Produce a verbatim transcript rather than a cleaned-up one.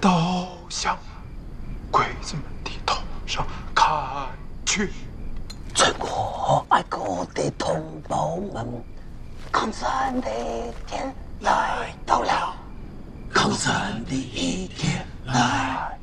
都向鬼子们的头上看去。 全国爱国的同胞们，抗战的一天来到了，抗战的一天来